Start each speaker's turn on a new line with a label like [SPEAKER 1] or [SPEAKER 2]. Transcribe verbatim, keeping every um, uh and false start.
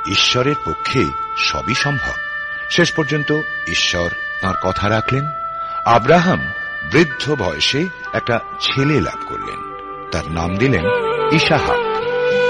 [SPEAKER 1] ঈশ্বরের পক্ষে সবই সম্ভব। শেষ পর্যন্ত ঈশ্বর তাঁর কথা রাখলেন। আব্রাহাম বৃদ্ধ বয়সে একটা ছেলে লাভ করলেন, তার নাম দিলেন ইসাহাক।